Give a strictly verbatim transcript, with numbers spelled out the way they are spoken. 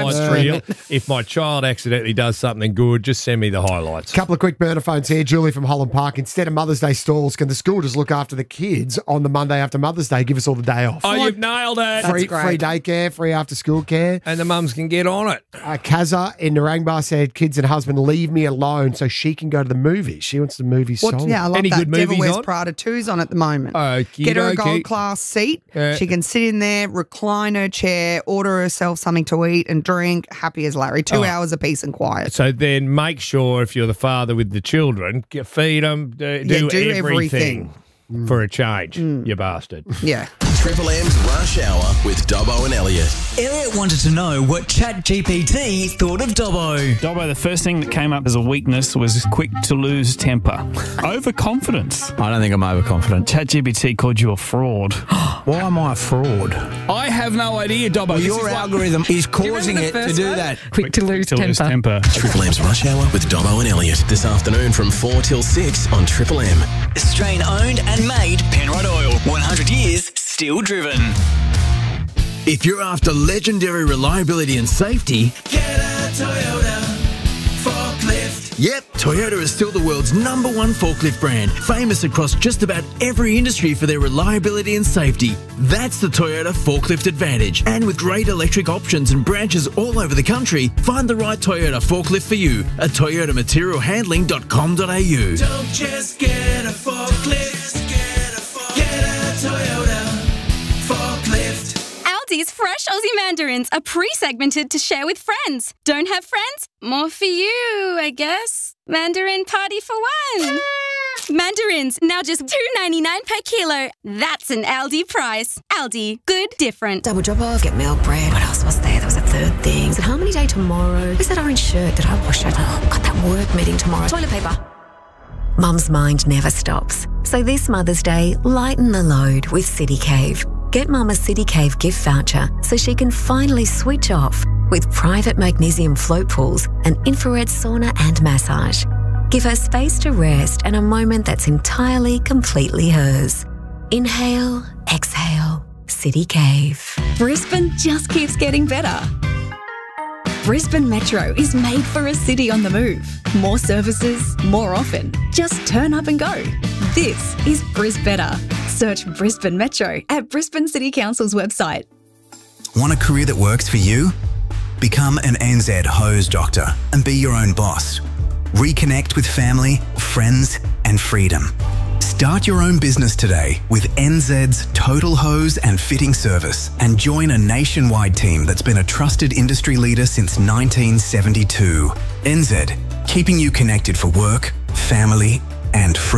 highlights That's reel. If my child accidentally does something good, just send me the highlights. Couple of quick burner phones here. Julie from Holland Park. Instead of Mother's Day stalls, can the school just look after the kids on the Monday after Mother's Day? Give us all the day off. Oh, you've nailed it. Free, free daycare, free after school care. And the mums can get on it. Uh, Kaza in Narangba said, kids and husband, leave me alone so she can go to the movies. She wants the movies What, sold. yeah, I love Any that. good Devil movies Wears on? Prada two's on at the moment. Okey Get her a dokey. gold class seat. Yeah. She can sit in there, recline her chair, order herself something to eat and drink, happy as Larry. Two Oh. hours of peace and quiet. So then make sure if you're the father with the children, get, feed them, do, do, do everything, everything. for a change, you bastard. Yeah. Triple M's Rush Hour with Dobbo and Elliot. Elliot wanted to know what ChatGPT thought of Dobbo. Dobbo, the first thing that came up as a weakness was quick to lose temper. Overconfidence. I don't think I'm overconfident. ChatGPT called you a fraud. Why am I a fraud? I have no idea, Dobbo. Well, This your is why- algorithm is causing the it to first do one? that. Quick to lose to lose temper. temper. Triple M's Rush Hour with Dobbo and Elliot. This afternoon from four till six on Triple M. Australian owned and made Penrod Oil. one hundred years, still driven. If you're after legendary reliability and safety, Get a Toyota forklift. yep, Toyota is still the world's number one forklift brand, famous across just about every industry for their reliability and safety. That's the Toyota Forklift Advantage. And with great electric options and branches all over the country, find the right Toyota forklift for you at toyota material handling dot com dot a u. Don't just get a forklift. Get a, forklift. Get a Toyota forklift. Aldi's fresh Aussie mandarins are pre-segmented to share with friends. Don't have friends? More for you, I guess. Mandarin party for one. Mandarins, now just two ninety-nine per kilo. That's an Aldi price. Aldi, good, different. Double drop off, get milk, bread. What else was there? There was a third thing. Is it Harmony Day tomorrow? Where's that orange shirt that I washed? Oh, got that work meeting tomorrow. Toilet paper. Mum's mind never stops. So this Mother's Day, lighten the load with City Cave. Get Mum a City Cave gift voucher so she can finally switch off with private magnesium float pools, an infrared sauna and massage. Give her space to rest and a moment that's entirely, completely hers. Inhale, exhale, City Cave. Brisbane just keeps getting better. Brisbane Metro is made for a city on the move. More services, more often. Just turn up and go. This is Bris Better. Search Brisbane Metro at Brisbane City Council's website. Want a career that works for you? Become an N Z hose doctor and be your own boss. Reconnect with family, friends, and freedom. Start your own business today with N Z's Total Hose and Fitting Service and join a nationwide team that's been a trusted industry leader since nineteen seventy-two. N Z, keeping you connected for work, family, and freedom.